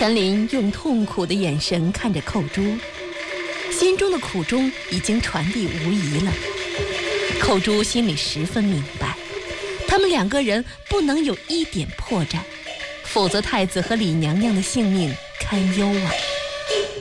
陈琳用痛苦的眼神看着寇珠，心中的苦衷已经传递无疑了。寇珠心里十分明白，他们两个人不能有一点破绽，否则太子和李娘娘的性命堪忧啊。